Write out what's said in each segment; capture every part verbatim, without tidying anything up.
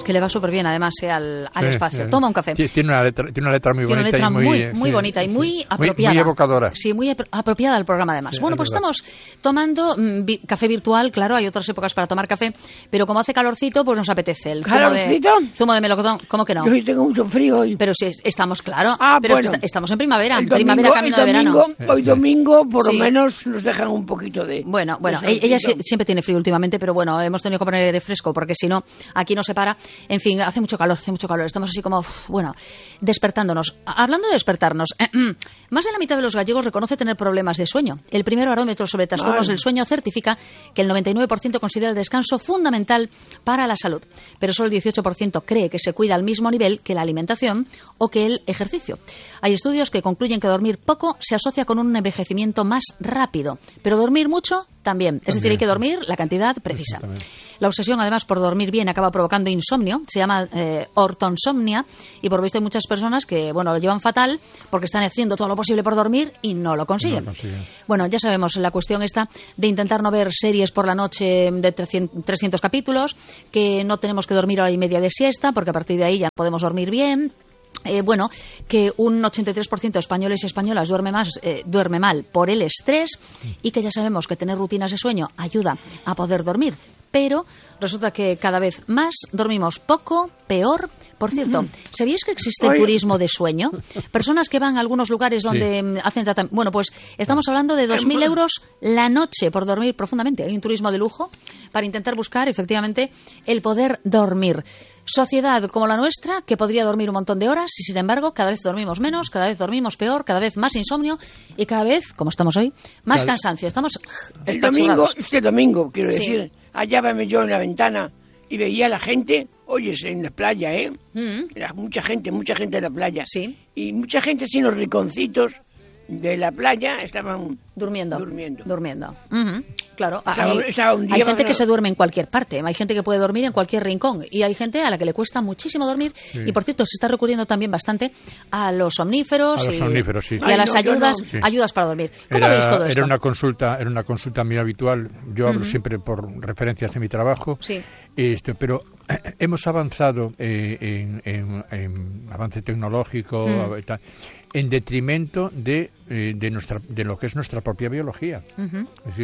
Es que le va súper bien, además, eh, al, al Sí, espacio. sí. Toma un café. Tiene una letra, tiene una letra muy Tiene una bonita. letra y muy, muy, eh, muy sí, bonita y sí, muy sí. apropiada. Muy, muy evocadora. Sí, muy apropiada al programa, además. Sí, bueno, es pues verdad. estamos tomando mm, vi- café virtual, claro, hay otras épocas para tomar café, pero como hace calorcito, pues nos apetece. El zumo de, ¿Calorcito? zumo de melocotón, ¿cómo que no? Yo hoy tengo mucho frío hoy. Pero sí, estamos, claro. Ah, pero es bueno. que est- estamos en primavera, El primavera domingo- camino el de verano. domingo- Hoy Sí. domingo, por Sí. lo menos, nos dejan un poquito de... Bueno, bueno, de e- ella solcito. sie- siempre tiene frío últimamente, pero bueno, hemos tenido que poner aire fresco porque si no, aquí no se para. En fin, hace mucho calor, hace mucho calor. Estamos así como, uf, bueno, despertándonos. A- Hablando de despertarnos, más de la mitad de los gallegos reconoce tener problemas de sueño. El primer barómetro sobre trastornos Ay. del sueño certifica que el noventa y nueve por ciento considera el descanso fundamental para la salud, pero solo el dieciocho por ciento cree que se cuida al mismo nivel que la alimentación o que el ejercicio. Hay estudios que concluyen que dormir poco se asocia con un envejecimiento más rápido, pero dormir mucho también. Es decir, hay que dormir la cantidad precisa. Exactamente. La obsesión, además, por dormir bien acaba provocando insomnio. Se llama eh, ortonsomnia y por lo visto hay muchas personas que, bueno, lo llevan fatal porque están haciendo todo lo posible por dormir y no lo consiguen. No lo consiguen. Bueno, ya sabemos la cuestión esta de intentar no ver series por la noche de trescientos capítulos, que no tenemos que dormir hora y media de siesta porque a partir de ahí ya podemos dormir bien. Eh, bueno, que un ochenta y tres por ciento de españoles y españolas duerme, más, eh, duerme mal por el estrés y que ya sabemos que tener rutinas de sueño ayuda a poder dormir. Pero resulta que cada vez más dormimos poco, peor. Por cierto, ¿sabíais que existe el Oye. turismo de sueño? Personas que van a algunos lugares donde Sí. mm, hacen tratamiento. Bueno, pues estamos hablando de dos mil euros la noche por dormir profundamente. Hay un turismo de lujo para intentar buscar, efectivamente, el poder dormir. Sociedad como la nuestra, que podría dormir un montón de horas y, sin embargo, cada vez dormimos menos, cada vez dormimos peor, cada vez más insomnio y cada vez, como estamos hoy, más Cada- cansancio. Estamos El domingo, espachurrados. este domingo, quiero Sí. decir, hallábame yo en la ventana y veía a la gente, oyes, en la playa, ¿eh? Mm. La- mucha gente, mucha gente en la playa. Sí. Y mucha gente así en los rinconcitos de la playa estaban Durmiendo. Durmiendo. Durmiendo. Ujú. Claro. Estaba- hay estaba un día hay gente más- que se duerme en cualquier parte. Hay gente que puede dormir en cualquier rincón. Y hay gente a la que le cuesta muchísimo dormir. Y, por cierto, se está recurriendo también bastante a los somníferos. A los y, somníferos, sí. y a Ay, las no, yo ayudas, no. Sí. ayudas para dormir. ¿Cómo Era, veis todo esto? era una consulta, era una consulta muy habitual. Yo hablo siempre por referencias de mi trabajo. Sí. Este, pero eh, hemos avanzado eh, en, en- en avance tecnológico Mm. y tal, en detrimento de, eh, de nuestra de lo que es nuestra propia biología. Ujú. Es decir,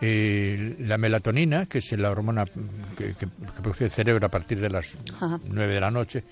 eh, la melatonina, que es la hormona que, que- que produce el cerebro a partir de las Ajá. nueve de la noche,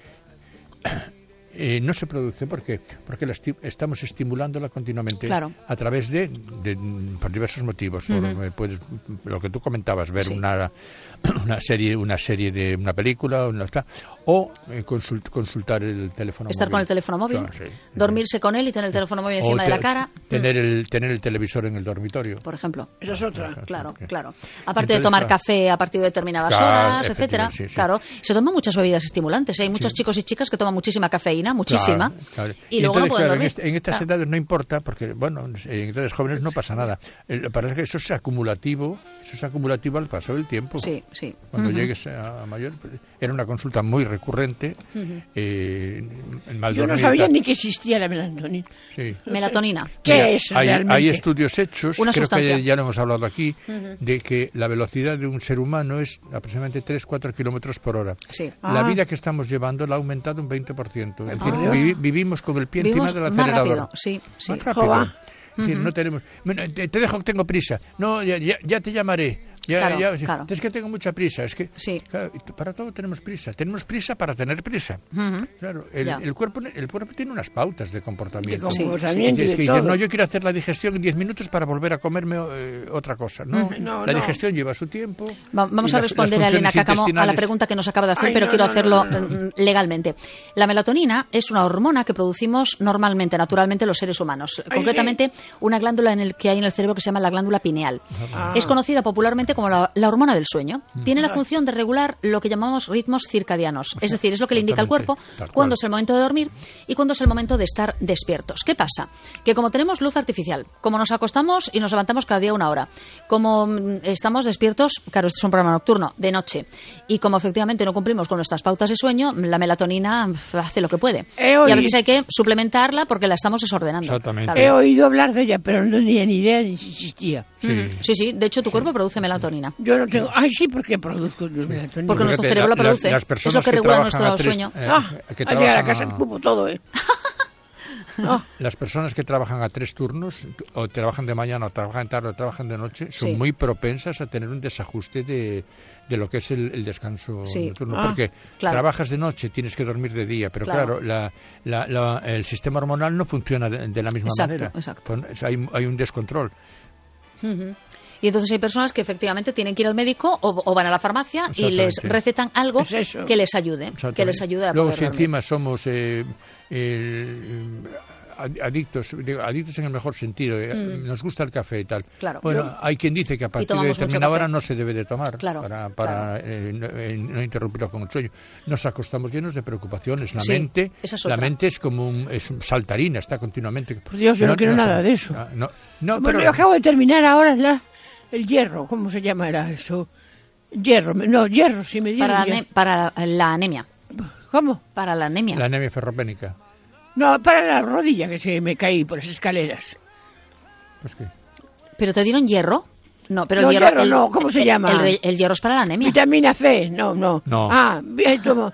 eh, no se produce porque porque la esti- estamos estimulándola continuamente Claro. a través de, de- por diversos motivos. Por, eh, puedes- lo que tú comentabas, ver Sí. una una serie una serie de una película una, tal, o eh, consult- consultar el teléfono Estar móvil. con el teléfono móvil, Claro, sí. dormirse con él y tener el teléfono móvil O encima de te- la cara. tener el tener el televisor en el dormitorio. Por ejemplo. Esa es otra. Claro, Ok. claro. Aparte de Entonces, tomar claro. café a partir de determinadas Claro, horas, etcétera. efectivamente, sí, sí. Claro, se toman muchas bebidas estimulantes. ¿eh? Hay muchos chicos y chicas que toman muchísima cafeína, muchísima, Claro, claro. y, luego no entonces, pueden claro, dormir. En, este- en estas Claro. edades no importa, porque, bueno, en edades jóvenes no pasa nada. El- Parece que eso es acumulativo, eso es acumulativo al paso del tiempo. Sí, sí. Cuando Ujú. llegues a mayor, era una consulta muy recurrente, eh, el mal Yo no dormir, sabía tal. ni que existía la melatonina. Sí. Melatonina. ¿Qué Mira, es hay, realmente? hay estudios hechos, Una creo sustancia. que ya lo hemos hablado aquí, de que la velocidad de un ser humano es aproximadamente tres cuatro kilómetros por hora. Sí. La Ah. vida que estamos llevando la ha aumentado un veinte por ciento. Es decir, Ah. vivi- vivimos con el pie Vivimos encima del más acelerador. rápido. Sí, sí. Más rápido. Joba. Es decir, no tenemos... Bueno, te, te dejo que tengo prisa. No, ya, ya, ya te llamaré. Ya, Claro, ya, claro. Es que tengo mucha prisa. Es que Sí. claro, y t- para todo tenemos prisa. Tenemos prisa para tener prisa. Ujú. Claro, el, Ya. el cuerpo el cuerpo tiene unas pautas de comportamiento. De Sí, comportamiento y Es de que dices, todo. no, yo quiero hacer la digestión en diez minutos para volver a comerme eh, otra cosa. No, Ujú. No, la no. digestión lleva su tiempo. Va- Vamos y a las- responder las a Elena funciones Cácamo a la intestinales- pregunta que nos acaba de hacer, Ay, pero no, quiero no, hacerlo no, no, no. mm, legalmente. La melatonina es una hormona que producimos normalmente, naturalmente, los seres humanos. Ay, Concretamente, una glándula en el que hay en el cerebro que se llama la glándula pineal. Ah. Es conocida popularmente como la, la hormona del sueño. Tiene la función de regular lo que llamamos ritmos circadianos. Es decir, es lo que le indica al cuerpo Exactamente, tal cuándo cual. es el momento de dormir y cuándo es el momento de estar despiertos. ¿Qué pasa? Que como tenemos luz artificial, como nos acostamos y nos levantamos cada día una hora, como mm, estamos despiertos, claro, esto es un programa nocturno, de noche, y como efectivamente no cumplimos con nuestras pautas de sueño, la melatonina pf, hace lo que puede. He Y a oído- veces hay que suplementarla porque la estamos desordenando. Exactamente. Claro. He oído hablar de ella, pero no tenía ni idea ni si existía. Sí. Ujú. Sí, sí, de hecho tu cuerpo produce De melatonina. Yo no tengo... Ay, sí, ¿por qué produzco melatonina? Porque nuestro te- cerebro la- lo produce. las- las Es personas lo que que regula trabajan nuestro a tres- sueño. eh, Ah, que al llegar a trabajan casa a- escupo todo, ¿eh? Ah, Las personas que trabajan a tres turnos, o trabajan de mañana, o trabajan de tarde, o trabajan de noche, son Sí. muy propensas a tener un desajuste de, de lo que es el, el descanso Sí. nocturno. Ah, porque claro. trabajas de noche, tienes que dormir de día, pero Claro. claro, la, la- la- el sistema hormonal no funciona de, de la misma Exacto, manera. exacto. Entonces, hay, hay un descontrol. Ujú. Y entonces hay personas que efectivamente tienen que ir al médico o, o van a la farmacia y les Exactamente. recetan algo Es eso. que les ayude, que Exactamente. les ayude a Luego, poder si dormir. encima somos eh, eh, ad- adictos, digo, adictos en el mejor sentido, eh, Mm. nos gusta el café y tal. Claro. Bueno, Yo- hay quien dice que a partir de tomamos mucho determinada café. hora no se debe de tomar Claro, para, para eh, no, eh, no interrumpirlo con el sueño. Nos acostamos llenos de preocupaciones. La Sí, mente, esa es la otra. mente es como un, es un saltarina, está continuamente. Por Dios, yo no quiero nada de eso. No, no, no, bueno, pero yo acabo de terminar ahora la, el hierro. ¿Cómo se llama era eso? Hierro. No, hierro, si me dieron Para, la hierro. ane- para la anemia. ¿Cómo? Para la anemia. la anemia ferropénica. No, para la rodilla, que se me caí por las escaleras. Pues que ¿Pero te dieron hierro? No, pero No, el hierro, hierro el- no, ¿cómo se el- llama? El, re- el hierro es para la anemia. Vitamina C, no, no. No. Ah, bien, tomo.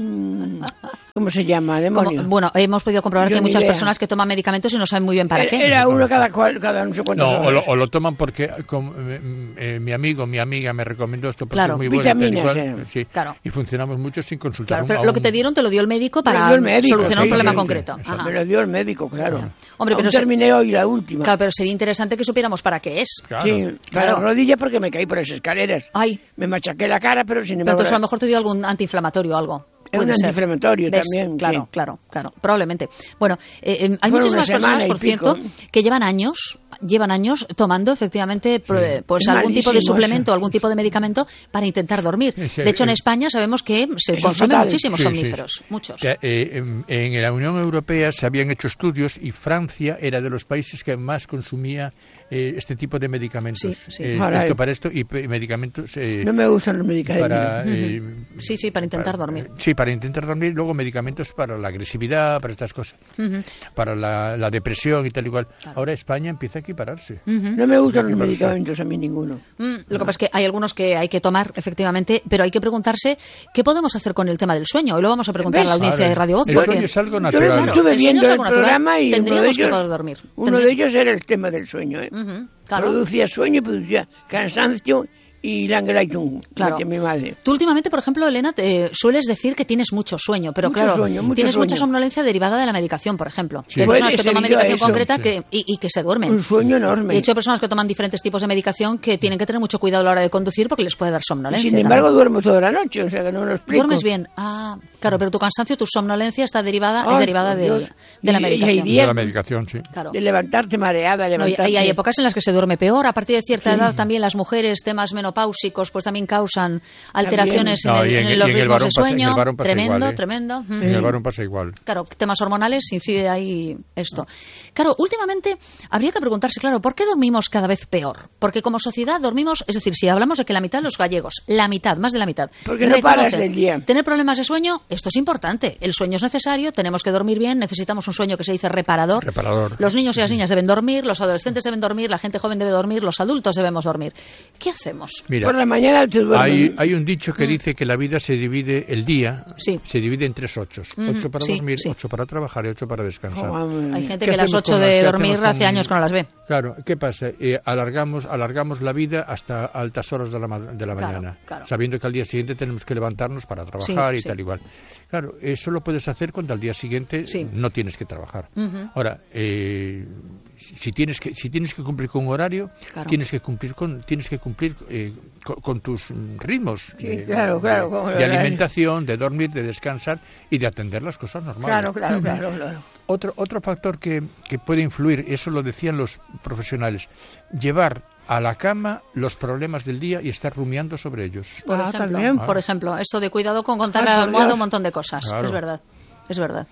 mm, ¿Cómo se llama? Como- Demonio. bueno, hemos podido comprobar Yo que hay ni muchas idea. personas que toman medicamentos y no saben muy bien para era, qué. era uno cada, cual, cada no sé no, cuántas o lo, horas. o lo toman porque como, eh, eh, mi amigo, mi amiga me recomendó esto porque Claro. es muy bueno. y tal y Vitaminas, cual, eh. sí, Claro. y funcionamos mucho sin consultar. Claro, a un- pero a lo que un- te dieron te lo dio el médico Me para lo dio el médico, solucionar sí, un problema sí, concreto. sí, Ajá. Me lo dio el médico, claro. Hombre, pero Aún se- terminé hoy la última. Claro, pero sería interesante que supiéramos para qué es. Claro. Sí, para Claro. la rodilla porque me caí por las escaleras. Ay, Me machaqué la cara, pero sin pero embargo... entonces a lo mejor te dio algún antiinflamatorio o algo. Es un Puede ser. antiinflamatorio ¿Ves? también, Claro, sí. claro, claro, probablemente. Bueno, eh, eh, hay Fueron muchísimas una semana personas, y por pico. cierto, que llevan años, llevan años tomando efectivamente pro- pues Es algún tipo de malísimo suplemento, eso. algún tipo de medicamento para intentar dormir. Ese- De hecho, en eh, España sabemos que se eso es consumen fatal. muchísimos Sí, sí. somníferos, muchos. Que, eh, en, en la Unión Europea se habían hecho estudios y Francia era de los países que más consumía eh, este tipo de medicamentos. Sí, sí. Eh, Caray. esto para esto y pe- medicamentos eh, No me gustan los medicamentos. para eh, Sí, sí, para intentar para- dormir. Sí, para intentar dormir. Luego medicamentos para la agresividad, para estas cosas, Ujú, para la, la depresión y tal igual. Claro. Ahora España empieza a equipararse. ujú. No me gustan los Sí, medicamentos a mí ninguno. Mm, lo que pasa es que hay algunos que hay que tomar, efectivamente, pero hay que preguntarse qué podemos hacer con el tema del sueño. Hoy lo vamos a preguntar a la ¿Ves? audiencia de Claro, Radio Voz. el porque sueño es algo Yo natural. Claro, estuve el sueño viendo es el algo natural. programa y uno de Tendríamos que ellos, poder dormir. uno Tendría- de ellos era el tema del sueño. ¿eh? Ujú, claro. Producía sueño, producía cansancio y Langeleitung, Claro. que mi madre. Tú últimamente, por ejemplo, Elena, te sueles decir que tienes mucho sueño, pero Mucho claro, sueño, mucho tienes mucha sueño. somnolencia derivada de la medicación, por ejemplo. Sí. Hay personas que Puede toman ser debido a medicación eso. concreta Sí. que, y, y que se duermen. Un sueño enorme. De hecho, hay personas que toman diferentes tipos de medicación que tienen que tener mucho cuidado a la hora de conducir porque les puede dar Y somnolencia. sin embargo también. duermo toda la noche, o sea que no lo explico. ¿Duermes bien? Ah, claro, pero tu cansancio, tu somnolencia está derivada, Ay, es derivada por del- Dios. de la Y- y hay medicación. días- De la medicación, sí. Claro. De levantarte mareada, No, y, levantarte... y hay épocas en las que se duerme peor. A partir de cierta edad también las mujeres, temas menopáusicos, pues también causan alteraciones en, No, el- y en en el- los y en el ritmos varón de pasa- en el sueño. varón pasa Tremendo, igual, ¿eh? tremendo. Mm. En el varón pasa igual. Claro, temas hormonales, incide ahí esto. Claro, últimamente habría que preguntarse, claro, ¿por qué dormimos cada vez peor? Porque como sociedad dormimos, es decir, si hablamos de que la mitad de los gallegos, la mitad, más de la mitad, Porque no paras reconocen del día. tener problemas de sueño, esto es importante. El sueño es necesario, tenemos que dormir bien, necesitamos un sueño que se dice reparador. Reparador. Los niños y las niñas deben dormir, los adolescentes deben dormir, la gente joven debe dormir, los adultos debemos dormir. ¿Qué hacemos? Mira, Por la mañana te duermes. hay, hay un dicho que dice que la vida se divide, el día Sí. se divide en tres ochos. Ujú, Ocho para sí, dormir, sí. ocho para trabajar y ocho para descansar. Oh, hombre. Hay gente ¿Qué que las hacemos ocho con las- de qué dormir hacemos hace con- años que no las ve. Claro, ¿qué pasa? Eh, alargamos, alargamos la vida hasta altas horas de la, ma- de la Claro, mañana, claro. sabiendo que al día siguiente tenemos que levantarnos para trabajar Sí, y sí. tal igual. Claro, eso lo puedes hacer cuando al día siguiente Sí. no tienes que trabajar. Ujú. Ahora, eh, si tienes que si tienes que cumplir con un horario, Claro. tienes que cumplir con tienes que cumplir eh, con, con tus mm, ritmos Sí, eh, claro, claro, de, con el de horario. alimentación, de dormir, de descansar y de atender las cosas normales. Claro, claro, claro, claro. Otro, otro factor que, que puede influir, eso lo decían los profesionales, llevar a la cama los problemas del día y estar rumiando sobre ellos. Por Ah, ejemplo, también. por ejemplo, esto de cuidado con contar Ay, a la por almohada Dios. un montón de cosas. Claro. Es verdad, es verdad.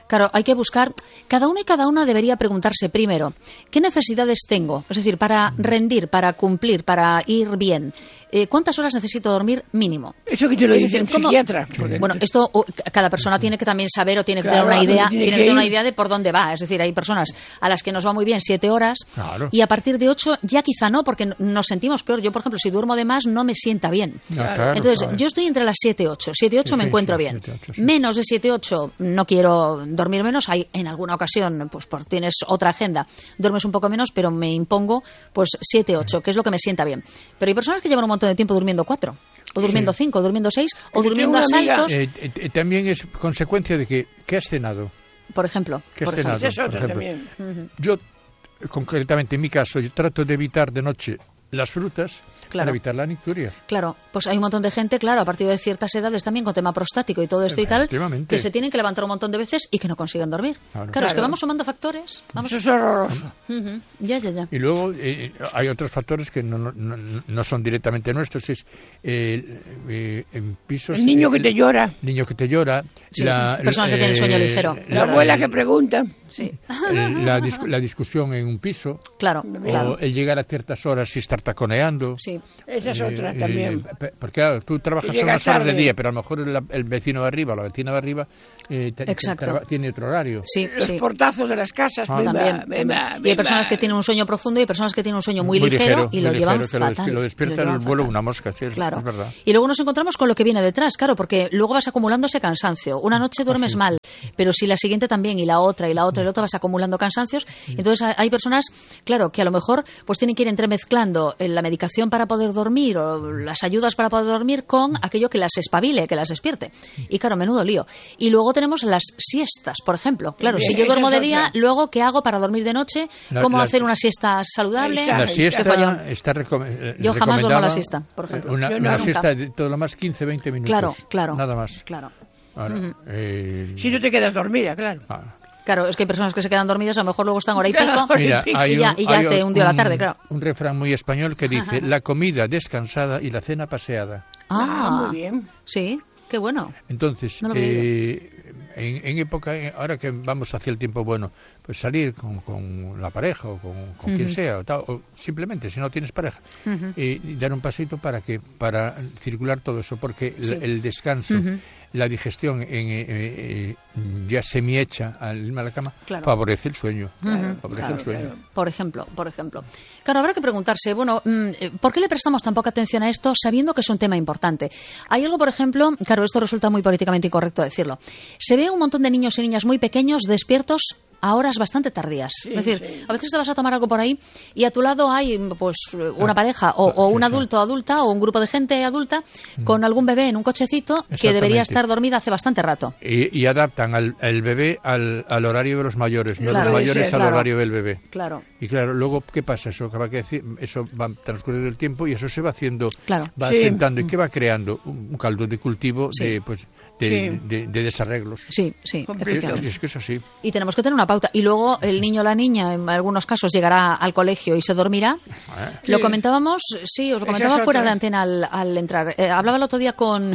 Claro, hay que buscar, cada uno y cada una debería preguntarse primero, ¿qué necesidades tengo? Es decir, para rendir, para cumplir, para ir bien. Eh, ¿Cuántas horas necesito dormir mínimo? Eso que te lo Es dice decir, un ¿cómo? psiquiatra. Bueno, esto uh, cada persona tiene que también saber o tiene que Claro, tener una idea, tiene tiene que que tener una ir. idea de por dónde va. Es decir, hay personas a las que nos va muy bien siete horas Claro. y a partir de ocho ya quizá no, porque nos sentimos peor. Yo, por ejemplo, si duermo de más no me sienta bien. No, claro, Entonces, claro. yo estoy entre las siete y ocho. siete y ocho Sí, me sí, encuentro sí, bien. siete, ocho, sí. Menos de siete y ocho no quiero dormir menos. Hay en alguna ocasión, pues por, tienes otra agenda, duermes un poco menos, pero me impongo pues siete ocho, que es lo que me sienta bien. Pero hay personas que llevan un montón de tiempo durmiendo cuatro, o durmiendo cinco, o durmiendo seis, o Yo durmiendo a tengo una amiga- saltos, Eh, eh, también es consecuencia de que, ¿qué has cenado? por ejemplo. ¿Qué por has ejemplo. cenado? Esa es por otra ejemplo? también. Yo, eh, concretamente en mi caso, yo trato de evitar de noche las frutas Claro. para evitar la nicturia. Claro, pues hay un montón de gente, claro, a partir de ciertas edades también con tema prostático y todo esto y tal, Efectivamente. que se tienen que levantar un montón de veces y que no consiguen dormir. Claro. Claro, es que Claro. vamos sumando factores. Vamos. Eso es horroroso. Ujú. Ya, ya, ya. Y luego eh, hay otros factores que no, no, no- no son directamente nuestros, es eh, eh, en pisos... El niño eh, que te llora. niño que te llora. Sí, personas que tienen sueño ligero. La abuela que pregunta. Sí, el- la, dis- la discusión en un piso, claro, claro. o el llegar a ciertas horas y estar taconeando. Sí. Esa es Eh, otra eh, también. pe- porque claro, tú trabajas Y llegas unas horas tarde. del día, pero a lo mejor el, el vecino de arriba o la vecina de arriba eh, te- te- Exacto. traba- tiene otro horario. Sí, Los sí. portazos de las casas. Ah. venga, También, venga, también. Y hay venga. personas que tienen un sueño profundo y personas que tienen un sueño muy, Muy ligero, y lo muy llevan ligero, que lo des- fatal. Lo y despierta lo en el llevan vuelo fatal. una mosca, sí, es- Claro. es verdad. Y luego nos encontramos con lo que viene detrás, claro, porque luego vas acumulando ese cansancio. Una noche duermes mal, pero si la siguiente también, y la otra, y la otra, y la otra, vas acumulando cansancios. Entonces hay- hay personas, claro, que a lo mejor pues tienen que ir entremezclando eh, la medicación para poder dormir o las ayudas para poder dormir con aquello que las espabile, que las despierte. Y claro, menudo lío. Y luego tenemos las siestas, por ejemplo. Claro, Bien, si yo esa duermo es de día, otra. luego, ¿qué hago para dormir de noche? La- ¿Cómo la- hacer una siesta saludable? Ahí está. La Qué siesta follón. está recome- eh, Yo jamás duermo la recomendada, siesta, por ejemplo. Una, Yo una nunca. siesta de todo lo más quince veinte minutos. Claro, claro. Nada más. Claro. Ahora, eh, Si no te quedas dormida, claro. ah, Claro, es que hay personas que se quedan dormidas, a lo mejor luego están hora y Claro. pico. mira, Y hay ya- un- y ya hay te hundió la un- tarde, claro. Un refrán muy español que dice, la comida descansada y la cena paseada. Ah, muy bien. Sí, qué bueno. Entonces, No lo había eh, en, en época, eh, ahora que vamos hacia el tiempo bueno, pues salir con, con la pareja o con, con quien sea, o, tal, o simplemente si no tienes pareja, eh, y dar un pasito para que para circular todo eso, porque el- Sí. el, descanso, la digestión en, eh, eh, ya semi-hecha al irme a la cama, Claro. favorece el sueño. Claro, favorece claro, el sueño. claro. Por ejemplo, por ejemplo. Claro, habrá que preguntarse, bueno, mm, eh, ¿por qué le prestamos tan poca atención a esto sabiendo que es un tema importante? Hay algo, por ejemplo, claro, esto resulta muy políticamente incorrecto decirlo. Se ve un montón de niños y niñas muy pequeños despiertos a horas bastante tardías. Sí, es decir, sí. a veces te vas a tomar algo por ahí y a tu lado hay pues una pareja o, o sí, un sí. adulto o adulta o un grupo de gente adulta con algún bebé en un cochecito que debería Exactamente. estar dormida hace bastante rato. Y, y adaptan al, al bebé al, al horario de los mayores, no Claro, los mayores sí, al claro. horario del bebé. Claro. Y claro, luego, ¿qué pasa? Eso acaba que decir, eso va transcurriendo el tiempo y eso se va haciendo, Claro. va Sí. sentando. ¿Y qué va creando? Un, un caldo de cultivo Sí. de, pues, de, Sí. de- de desarreglos. Sí, sí, Completo. efectivamente. Sí, es que es así. Y tenemos que tener una pauta. Y luego el niño o la niña, en algunos casos, llegará al colegio y se dormirá. ¿Eh? Lo Sí. comentábamos, sí, os lo Esa comentaba es fuera otra. de antena al, al entrar. Eh, hablaba el otro día con,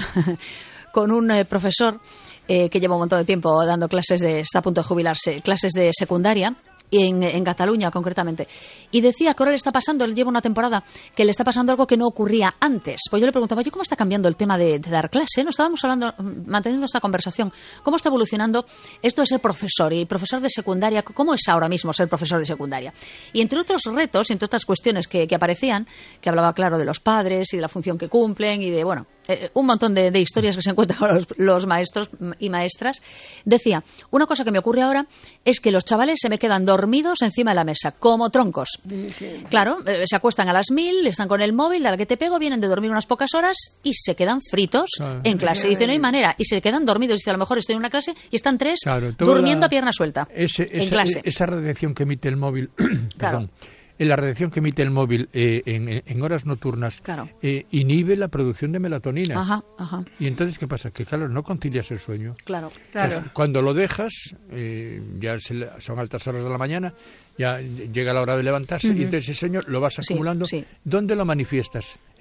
con un eh, profesor eh, que lleva un montón de tiempo dando clases de, está a punto de jubilarse, clases de secundaria. En, en Cataluña, concretamente. Y decía que ahora le está pasando, él lleva una temporada, que le está pasando algo que no ocurría antes. Pues yo le preguntaba, ¿yo cómo está cambiando el tema de, de dar clase? No estábamos hablando, manteniendo esta conversación. ¿Cómo está evolucionando esto de ser profesor y profesor de secundaria? ¿Cómo es ahora mismo ser profesor de secundaria? Y entre otros retos, entre otras cuestiones que, que aparecían, que hablaba, claro, de los padres y de la función que cumplen y de, bueno, eh, un montón de, de historias que se encuentran con los, los maestros y maestras, decía, una cosa que me ocurre ahora es que los chavales se me quedan dormidos encima de la mesa, como troncos. Claro, eh, se acuestan a las mil, están con el móvil, de la que te pego, vienen de dormir unas pocas horas y se quedan fritos Claro. en clase. Dice, no hay manera. Y se quedan dormidos. Dice, a lo mejor estoy en una clase y están tres Claro, toda durmiendo la- a pierna suelta Ese- en esa, clase. esa radiación que emite el móvil, Claro. perdón, eh, la radiación que emite el móvil eh, en, en horas nocturnas Claro. eh, inhibe la producción de melatonina. Ajá, ajá, Y entonces, ¿qué pasa? Que, claro, no concilias el sueño. claro. Claro. Pues, cuando lo dejas, eh, ya se le- son altas horas de la mañana, ya llega la hora de levantarse y entonces ese sueño lo vas Sí, acumulando. sí. ¿Dónde lo manifiestas?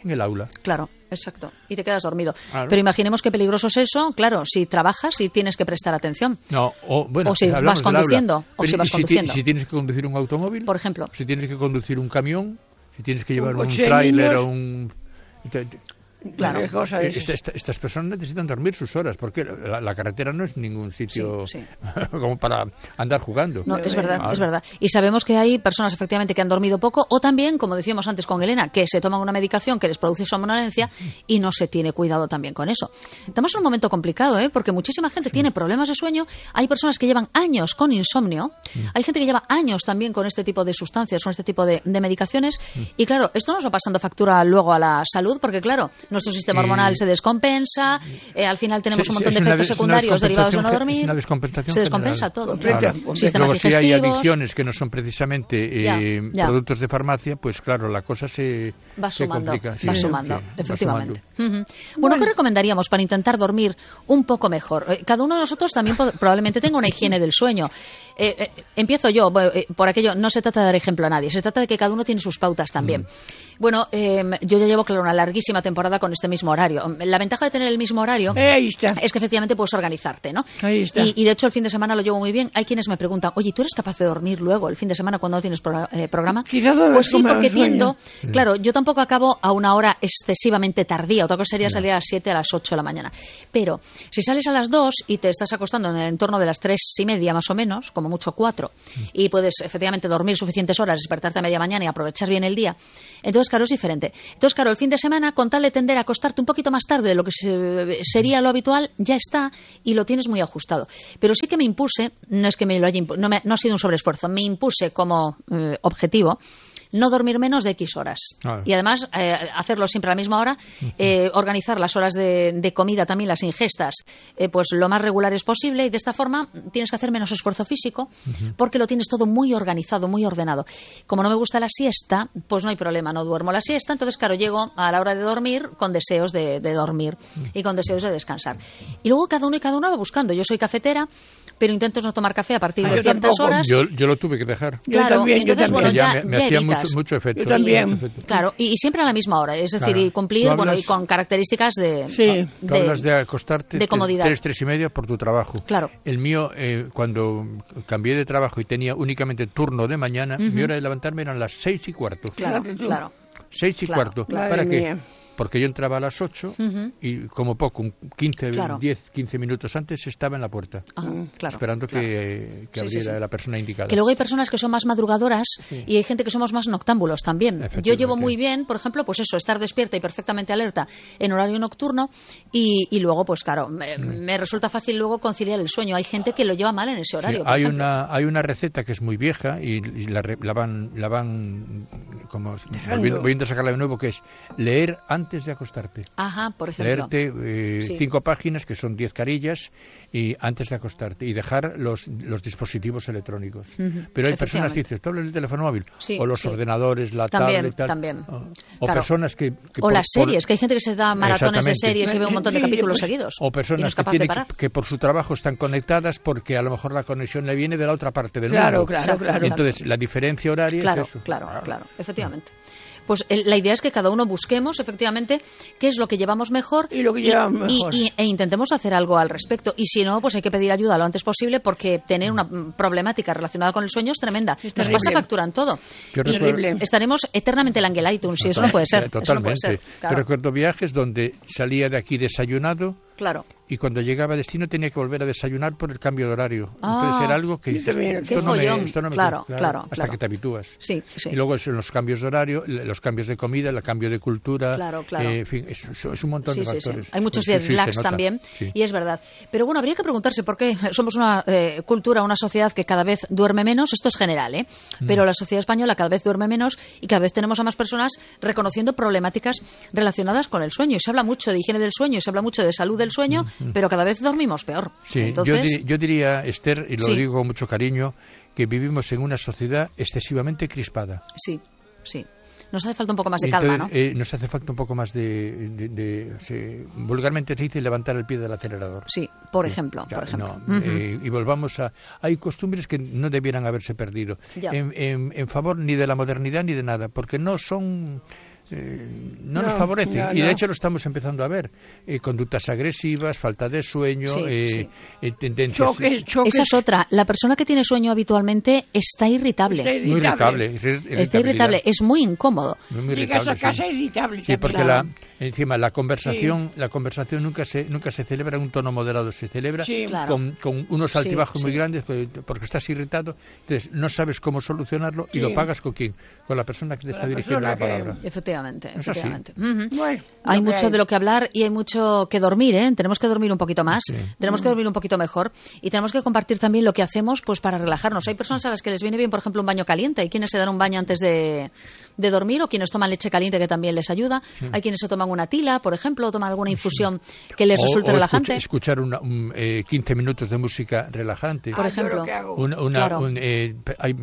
en el aula. Claro, exacto. Y te quedas dormido. Claro. Pero imaginemos qué peligroso es eso, claro, si trabajas y tienes que prestar atención. No, o, bueno, o si vas conduciendo, o si vas si conduciendo. Ti, si tienes que conducir un automóvil, por ejemplo. Si tienes que conducir un camión, si tienes que llevar un, un coche, tráiler o un... Te, te, Claro, cosa es. Esta, esta, estas personas necesitan dormir sus horas porque la, la carretera no es ningún sitio sí, sí. como para andar jugando. No, es verdad, ah. es verdad. Y sabemos que hay personas efectivamente que han dormido poco o también, como decíamos antes con Elena, que se toman una medicación que les produce somnolencia y no se tiene cuidado también con eso. Estamos en un momento complicado, ¿eh? Porque muchísima gente sí. tiene problemas de sueño. Hay personas que llevan años con insomnio. Sí. Hay gente que lleva años también con este tipo de sustancias, con este tipo de, de medicaciones. Sí. Y claro, esto nos va pasando factura luego a la salud porque, claro, nuestro sistema hormonal se descompensa, eh, al final tenemos sí, un montón sí, de efectos secundarios derivados de no dormir. Una descompensación se descompensa general. todo. Claro. Claro. Sistemas Luego, digestivos. si hay adicciones que no son precisamente eh, ya, ya. productos de farmacia, pues claro, la cosa se, va se sumando, complica. Sí, va sí, sumando, sí, efectivamente. Va sumando. Uh-huh. Bueno, ¿qué recomendaríamos para intentar dormir un poco mejor? Cada uno de nosotros también probablemente tenga una higiene del sueño. Eh, eh, empiezo yo, eh, por aquello, no se trata de dar ejemplo a nadie, se trata de que cada uno tiene sus pautas también. Mm. Bueno, eh, yo ya llevo, claro, una larguísima temporada con este mismo horario. La ventaja de tener el mismo horario eh, ahí está. es que efectivamente puedes organizarte, ¿no? Ahí está. Y, y de hecho el fin de semana lo llevo muy bien. Hay quienes me preguntan, oye, ¿tú eres capaz de dormir luego el fin de semana cuando no tienes pro, eh, programa? Pues sí, porque tiendo, sí. claro, yo tampoco acabo a una hora excesivamente tardía. Otra cosa sería salir a las siete, a las ocho de la mañana. Pero si sales a las dos y te estás acostando en el entorno de las tres y media más o menos, como mucho cuatro, y puedes efectivamente dormir suficientes horas, despertarte a media mañana y aprovechar bien el día, entonces claro, es diferente. Entonces claro, el fin de semana, con tal de tender a acostarte un poquito más tarde de lo que se, sería lo habitual, ya está y lo tienes muy ajustado. Pero sí que me impuse, no es que me lo haya impu- no, me, no ha sido un sobreesfuerzo, me impuse como eh, objetivo no dormir menos de X horas. Ah. Y además, eh, hacerlo siempre a la misma hora, eh, organizar las horas de, de comida, también las ingestas, eh, pues lo más regulares posible, y de esta forma tienes que hacer menos esfuerzo físico, uh-huh. porque lo tienes todo muy organizado, muy ordenado. Como no me gusta la siesta, pues no hay problema, no duermo la siesta, entonces claro, llego a la hora de dormir con deseos de, de dormir y con deseos de descansar. Y luego cada uno y cada uno va buscando. Yo soy cafetera, pero intento no tomar café a partir de ciertas horas. Yo, yo lo tuve que dejar. Claro, yo también, entonces, yo bueno, ya, ya, me, me ya hacía evitas. mucho, mucho efecto. Yo también. Mucho efecto. Claro, y, y siempre a la misma hora, es decir, claro. y cumplir, hablas, bueno, y con características de, sí. de, tú hablas de acostarte de comodidad. tres, tres y media por tu trabajo. Claro. El mío, eh, cuando cambié de trabajo y tenía únicamente turno de mañana, uh-huh. mi hora de levantarme eran las seis y cuarto. Claro, claro. Seis y claro, cuarto. Claro. ¿Para qué? Porque yo entraba a las ocho uh-huh. y como poco, quince, claro. diez, quince minutos antes estaba en la puerta, ah, claro, esperando claro. que, que sí, abriera sí, sí. la persona indicada. Que luego hay personas que son más madrugadoras sí. y hay gente que somos más noctámbulos también. Yo llevo muy bien, por ejemplo, pues eso, estar despierta y perfectamente alerta en horario nocturno y, y luego, pues claro, me, mm. me resulta fácil luego conciliar el sueño. Hay gente que lo lleva mal en ese horario. Sí, hay una hay una receta que es muy vieja y, y la, la van la van como volviendo, voy a sacarla de nuevo, que es leer antes de acostarte. Ajá, por ejemplo. Leerte eh, sí. cinco páginas, que son diez carillas, y antes de acostarte, y dejar los, los dispositivos electrónicos. Uh-huh. Pero hay personas que dicen, ¿tú hablas del teléfono móvil? Sí, o los sí. ordenadores, la también, tablet, tal. También, O, o claro. personas que... que o por, las series, por... que hay gente que se da maratones de series y ve un montón de capítulos seguidos. O personas no que, tiene que, que por su trabajo están conectadas porque a lo mejor la conexión le viene de la otra parte del claro, mundo. Claro, exacto, claro. Entonces, la diferencia horaria claro, es eso. Claro, claro, claro, efectivamente. Pues el, la idea es que cada uno busquemos efectivamente qué es lo que llevamos mejor y, lo que llevamos y, mejor. Y, y, e intentemos hacer algo al respecto. Y si no, pues hay que pedir ayuda lo antes posible porque tener una problemática relacionada con el sueño es tremenda. Es Nos pasa factura en todo. Yo y recuerdo... estaremos eternamente en el iTunes y eso no puede ser. Totalmente. Eso no puede ser, claro. Yo recuerdo viajes donde salía de aquí desayunado. Claro. Y cuando llegaba a destino tenía que volver a desayunar por el cambio de horario. Ah, Entonces era algo que dices, esto, no me, esto no me claro, claro, claro, hasta claro. que te habitúas. Sí, sí. Y luego son los cambios de horario, los cambios de comida, el cambio de cultura. Claro, claro. Eh, en fin, es, es un montón sí, de sí, factores. Sí. Hay muchos pues, jet lags sí, también sí. y es verdad. Pero bueno, habría que preguntarse por qué somos una eh, cultura, una sociedad que cada vez duerme menos. Esto es general, ¿eh? Pero mm. la sociedad española cada vez duerme menos y cada vez tenemos a más personas reconociendo problemáticas relacionadas con el sueño. Y se habla mucho de higiene del sueño, y se habla mucho de salud del sueño, mm. pero cada vez dormimos peor. Sí, Entonces... yo, dir, yo diría, Esther, y lo sí. digo con mucho cariño, que vivimos en una sociedad excesivamente crispada. Sí, sí. Nos hace falta un poco más de Entonces, calma, ¿no? Eh, nos hace falta un poco más de... de, de se, vulgarmente se dice levantar el pie del acelerador. Sí, por sí, ejemplo. Ya, por ejemplo. No, uh-huh. eh, y volvamos a... Hay costumbres que no debieran haberse perdido. En, en, en favor ni de la modernidad ni de nada, porque no son... eh, no, no nos favorecen. no, y de no. hecho lo estamos empezando a ver. Eh, conductas agresivas, falta de sueño, Sí, eh, sí. eh, tendencias... Choques, choques. Esa es otra. La persona que tiene sueño habitualmente está irritable. Está Muy irritable. irri- Está irritabilidad. irritable, es muy incómodo. Muy, muy Llegas a irritable, casa sí. irritable Sí, también. porque Claro. la, encima la conversación, la conversación nunca se nunca se celebra en un tono moderado, se celebra Sí. Claro. con, con unos Sí, altibajos muy sí. grandes pues, porque estás irritado, entonces no sabes cómo solucionarlo y Sí. lo pagas con quién, con la persona que te Con está la dirigiendo la persona que- palabra. Efectivamente, Es así. efectivamente. Ujú. Bueno, Hay lo que mucho de lo que hablar y hay mucho que dormir, ¿eh? Tenemos que dormir un poquito más, Sí. tenemos que dormir un poquito mejor y tenemos que compartir también lo que hacemos pues para relajarnos. Hay personas a las que les viene bien, por ejemplo, un baño caliente. Hay quienes se dan un baño antes de, de dormir o quienes toman leche caliente que también les ayuda. Hay quienes se toman una tila, por ejemplo, o toman alguna infusión que les O- resulte o relajante. escucha- escuchar una, un, eh, quince minutos de música relajante. Por Ah, yo ejemplo. lo que hago. Una, una- Claro. un, eh, pe- hay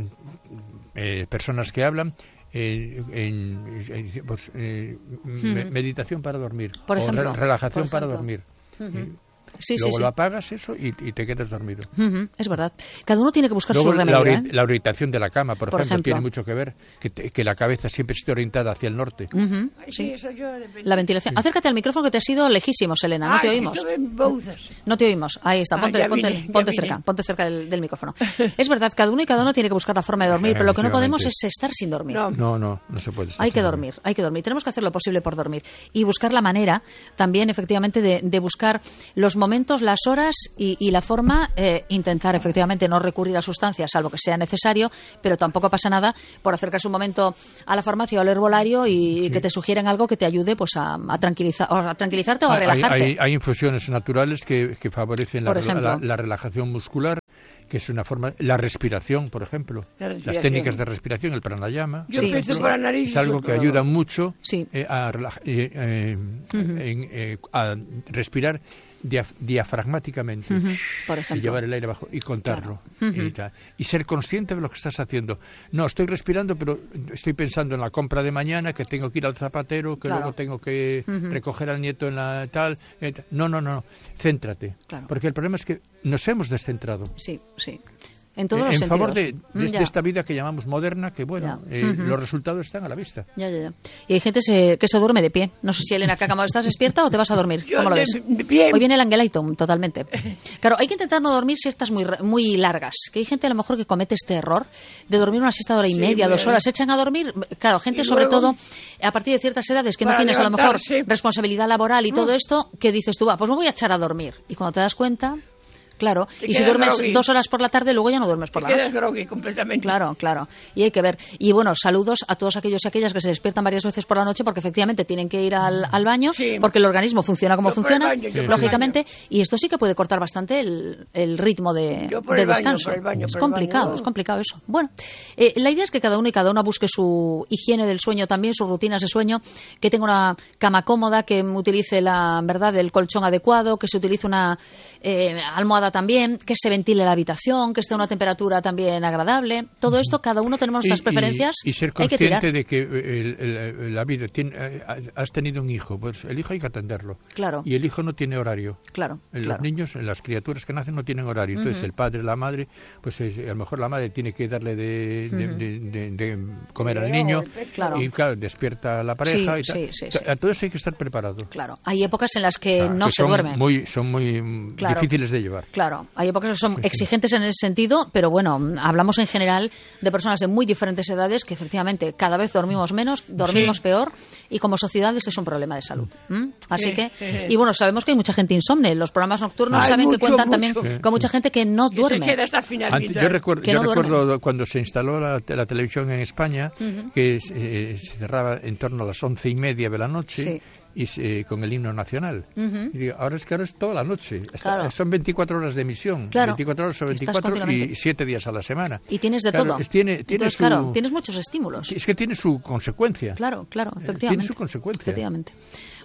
eh, personas que hablan eh, en, en- pues, eh, me- meditación para dormir. Por o ejemplo, re- relajación por para ejemplo. dormir. Ujú. Y Sí, sí, luego sí. lo apagas eso y, y te quedas dormido. Ujú, es verdad. Cada uno tiene que buscar Luego su la, remedio, ori- ¿eh? la orientación de la cama, por, Por ejemplo, ejemplo. tiene mucho que ver que, te- que la cabeza siempre esté orientada hacia el norte. Ujú, Ay, sí, sí. eso yo depende. La ventilación. Acércate al micrófono que te has ido lejísimos, Elena. No Ah, te sí, oímos. esto en Bouzas. No te oímos. Ahí está. Ah, Ponte, ya ponte, vine, ya ponte vine. cerca. Ponte cerca del, del micrófono. Es verdad, cada uno y cada uno tiene que buscar la forma de dormir, pero lo que no podemos es estar sin dormir. No. No, no, no se puede. estar Hay que sin dormir, hay que dormir. Tenemos que hacer lo posible por dormir y buscar la manera también, efectivamente, de, de buscar los momentos, las horas y, y la forma, eh, intentar, efectivamente, no recurrir a sustancias, salvo que sea necesario, pero tampoco pasa nada por acercarse un momento a la farmacia o al herbolario y que te sugieren algo que te ayude pues a, a, tranquilizar, o a tranquilizarte o a Hay- relajarte. Hay, hay infusiones naturales que, que favorecen la, Por ejemplo. la- la relajación muscular, que es una forma... La respiración, por ejemplo. La Las respiración. técnicas de respiración, el pranayama. Yo Sí, empiezo sí. por la nariz. Es algo que todo. ayuda mucho Sí. eh, a, relaja- eh, eh, en, eh, a respirar diaf- diafragmáticamente. Ujú, por Y ejemplo. llevar el aire abajo y contarlo. Claro. Ujú. y, tal. Y ser consciente de lo que estás haciendo. No, estoy respirando, pero estoy pensando en la compra de mañana, que tengo que ir al zapatero, que Claro. luego tengo que Ujú. recoger al nieto en la tal. eh, tal. No, no, no. Céntrate. Claro. Porque el problema es que nos hemos descentrado. Sí, sí. En todos Eh, los en sentidos. favor de, de Mm, este- ya. de esta vida que llamamos moderna, que bueno, Ya. eh, Ujú. los resultados están a la vista. Ya, ya, ya. Y hay gente se- que se duerme de pie. No sé si, Elena, que acabamos, ¿estás despierta o te vas a dormir? Yo ¿Cómo lo de- ves? de pie. Hoy viene el Angelitum, totalmente. Claro, hay que intentar no dormir siestas muy, ra- muy largas. Que hay gente a lo mejor que comete este error de dormir una siesta de hora y Sí, media, muy dos bien. horas. Se echan a dormir. Claro, gente Y sobre luego, todo a partir de ciertas edades que no para tienes a lo mejor levantarse. responsabilidad laboral y todo Mm. esto, que dices tú, va, pues me voy a echar a dormir. Y cuando te das cuenta, claro, Te y si quedas duermes groggy. dos horas por la tarde, luego ya no duermes por Te la quedas noche. groggy completamente. Claro, claro. Y hay que ver. Y bueno, saludos a todos aquellos y aquellas que se despiertan varias veces por la noche porque efectivamente tienen que ir al, al baño, Sí. porque el organismo funciona como Yo por funciona, el baño, yo por el lógicamente. Y esto sí que puede cortar bastante el, el ritmo de, Yo por de el baño, descanso. por el baño, es por el complicado, baño. es complicado eso. Bueno, eh, la idea es que cada uno y cada una busque su higiene del sueño también, sus rutinas de sueño, que tenga una cama cómoda, que utilice la verdad el colchón adecuado, que se utilice una eh, almohada también, que se ventile la habitación, que esté a una temperatura también agradable. Todo esto, cada uno tenemos nuestras Y- y- preferencias. Y, ser hay que tirar. consciente de que eh, el- el- la vida tiene, eh, has tenido un hijo, pues el hijo hay que atenderlo. Claro. Y el hijo no tiene horario. Claro, Los claro. niños, las criaturas que nacen no tienen horario. Entonces el padre, la madre, pues es- a lo mejor la madre tiene que darle de, de- de- de- de comer al niño. Claro. Y claro, despierta a la pareja. Sí, y tal. sí, sí, sí. A todo eso hay que estar preparado. Claro, hay épocas en las que O sea, no que se son duerme. Muy, son muy mm, Claro. difíciles de llevar. Claro, hay épocas que son exigentes en ese sentido, pero bueno, hablamos en general de personas de muy diferentes edades que efectivamente cada vez dormimos menos, dormimos Sí. peor y como sociedad este es un problema de salud. ¿m? Así Sí, que, sí, sí. y bueno, sabemos que hay mucha gente insomne. Los programas nocturnos Hay saben que mucho, cuentan mucho. también Sí, con mucha gente que no Que se duerme. queda hasta el final. Antes- yo vital. recuerdo, Que yo no recuerdo duermen. cuando se instaló la, la televisión en España, que eh, se cerraba en torno a las once y media de la noche. Sí. Y se- con el himno nacional. Ujú. Y digo, ahora es que ahora es toda la noche. Está- Claro. Son veinticuatro horas de emisión. Claro. veinticuatro horas o Estás veinticuatro y continuamente. siete días a la semana. Y tienes de Claro, todo. es- tiene, tiene Entonces, su, claro, tienes muchos estímulos. es que tiene su consecuencia. Claro, claro, Eh, efectivamente. Tiene su consecuencia. Efectivamente.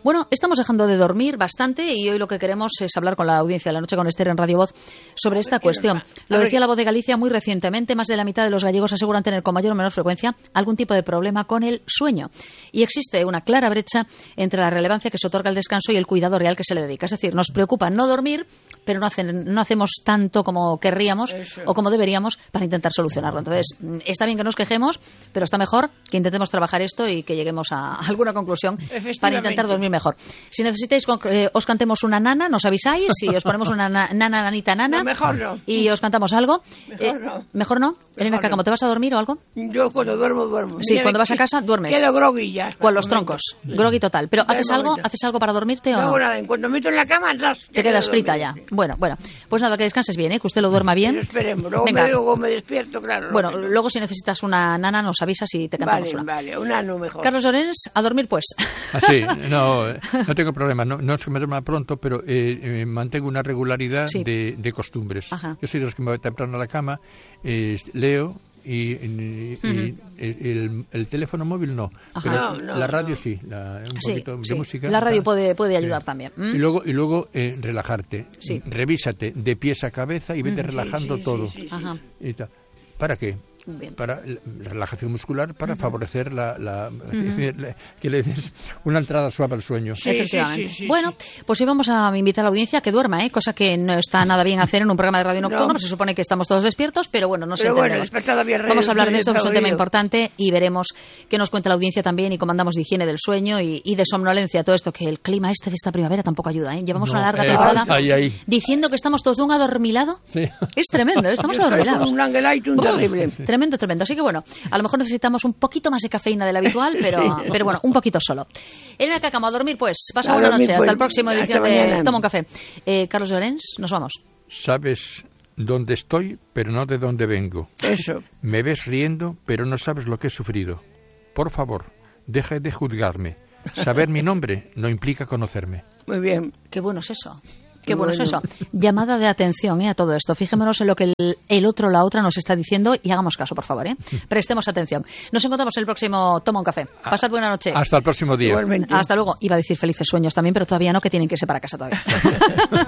Bueno, estamos dejando de dormir bastante y hoy lo que queremos es hablar con la audiencia de La Noche con Esther en Radio Voz sobre esta cuestión. Lo decía La Voz de Galicia muy recientemente, más de la mitad de los gallegos aseguran tener con mayor o menor frecuencia algún tipo de problema con el sueño. Y existe una clara brecha entre la relevancia que se otorga al descanso y el cuidado real que se le dedica. Es decir, nos preocupa no dormir, pero no, hacen, no hacemos tanto como querríamos Eso. o como deberíamos para intentar solucionarlo. Entonces, está bien que nos quejemos, pero está mejor que intentemos trabajar esto y que lleguemos a alguna conclusión para intentar dormir mejor. Si necesitáis eh, os cantemos una nana, nos avisáis y os ponemos una na nana, nanita, nana. No, mejor no. Y os cantamos algo. Mejor eh, no. ¿Mejor no? Mejor Elena, no. ¿cómo te vas a dormir o algo? Yo cuando duermo, duermo. Sí, Mira, cuando vas a casa, duermes. Quedo groggy ya. Con los troncos. Groggy total. ¿Pero Ya haces de algo momento. haces algo para dormirte o No no? hago nada. En cuanto me meto en la cama, atrás. Te quedas frita ya. Bueno, bueno. Pues nada, que descanses bien, ¿eh? Que usted lo duerma bien. Pero esperemos. Luego Venga. me, luego me despierto, claro. Bueno, no. luego si necesitas una nana nos avisas y te cantamos Vale, una. vale. Una no mejor. Carlos Llorens, a dormir pues. Ah, sí, no, no tengo problema. No, no es que me duerma pronto, pero eh, eh, mantengo una regularidad Sí. de, de costumbres. Ajá. Yo soy de los que me voy temprano a la cama, eh, leo y, y- y el, el teléfono móvil no, Ajá. pero No, no, la radio no. sí, la, un Sí, poquito sí. de música. La radio tal. puede, puede ayudar también. ¿Mm? Y luego, y luego eh, relajarte. Sí. Revísate de pies a cabeza y vete Sí, relajando sí, todo. sí, sí, sí. Ajá. Y tal. ¿Para qué? Bien. Para la relajación muscular, para favorecer la, la- la- que le des una entrada suave al sueño. Sí, Efectivamente. sí, sí, sí, bueno, pues hoy vamos a invitar a la audiencia a que duerma, ¿eh? Cosa que no está nada bien hacer en un programa de radio nocturno, No. pues se supone que estamos todos despiertos, pero bueno, nos Pero bueno, entendemos. despertado bien, Vamos a hablar de esto, que es un tema oído. importante, y veremos qué nos cuenta la audiencia también y cómo andamos de higiene del sueño y, y de somnolencia. Todo esto, que el clima este de esta primavera tampoco ayuda, ¿eh? Llevamos No, una larga eh, temporada ahí, ahí. diciendo que estamos todos de un adormilado. Sí. Es tremendo, ¿eh? Estamos Yo estoy adormilados. con un Langelite, un Uf, terrible. Tremendo, tremendo. Así que bueno, a lo mejor necesitamos un poquito más de cafeína de la habitual, pero, Sí. pero bueno, un poquito solo. Elena Cácamo, a dormir pues. Pasa A buena dormir, noche. pues. Hasta el próximo Hasta edición de mañana. Toma un café. Eh, Carlos Llorens, nos vamos. Sabes dónde estoy, pero no de dónde vengo. Eso. Me ves riendo, pero no sabes lo que he sufrido. Por favor, deja de juzgarme. Saber mi nombre no implica conocerme. Muy bien. Qué bueno es eso. Qué bueno, Bueno. es eso. Llamada de atención ¿eh? a todo esto. Fijémonos en lo que el, el otro, la otra nos está diciendo y hagamos caso, por favor. ¿eh? Prestemos atención. Nos encontramos en el próximo Toma un café. Pasad buena noche. Hasta el próximo día. Igualmente. Hasta luego. Iba a decir felices sueños también, pero todavía no, que tienen que irse para casa todavía.